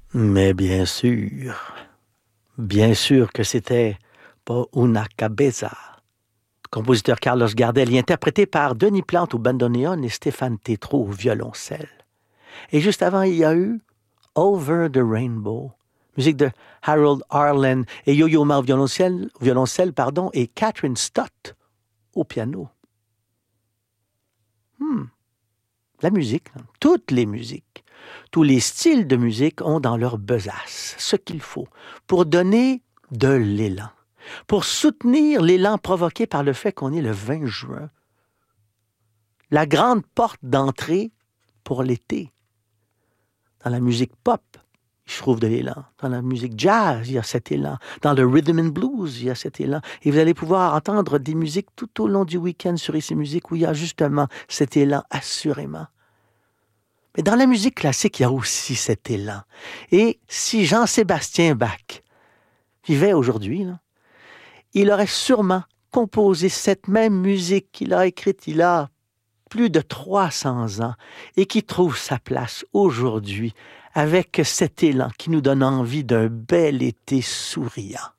Mais bien sûr que c'était pas una cabeza. Compositeur Carlos Gardel, interprété par Denis Plante au bandoneon et Stéphane Tétrault au violoncelle. Et juste avant, il y a eu Over the Rainbow, musique de Harold Arlen et Yo-Yo Ma au violoncelle, et Catherine Stott au piano. La musique, toutes les musiques, tous les styles de musique ont dans leur besace ce qu'il faut pour donner de l'élan, pour soutenir l'élan provoqué par le fait qu'on est le 20 juin. La grande porte d'entrée pour l'été. Dans la musique pop, je trouve de l'élan. Dans la musique jazz, il y a cet élan. Dans le rhythm and blues, il y a cet élan. Et vous allez pouvoir entendre des musiques tout au long du week-end sur Ici Musique où il y a justement cet élan, assurément. Mais dans la musique classique, il y a aussi cet élan. Et si Jean-Sébastien Bach vivait aujourd'hui, là, il aurait sûrement composé cette même musique qu'il a écrite il a plus de 300 ans et qui trouve sa place aujourd'hui avec cet élan qui nous donne envie d'un bel été souriant.